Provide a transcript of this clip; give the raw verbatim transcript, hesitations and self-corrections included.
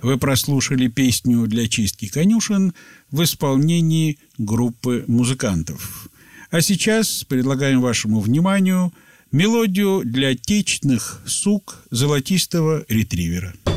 Вы прослушали песню для чистки конюшен в исполнении группы музыкантов. А сейчас предлагаем вашему вниманию мелодию для течных сук золотистого ретривера.